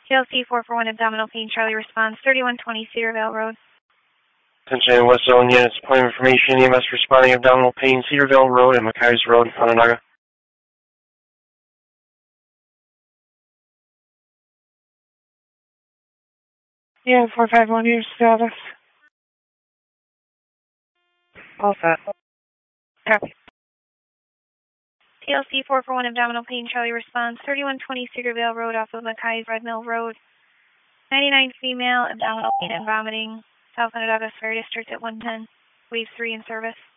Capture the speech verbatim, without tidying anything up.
T L C four four one abdominal pain, Charlie responds, thirty-one twenty Cedarvale Road. Attention West Zone units, point of information, E M S responding abdominal pain, Cedarvale Road and Mackay's Road, Onondaga. Yeah, four five one, your status. All set. Copy. T L C four four one abdominal pain, Charlie responds, thirty-one twenty Cedarvale Road off of Mackay's Red Mill Road. ninety-nine female, abdominal pain and vomiting, South Onondaga Fire District at one ten. Wave three in service.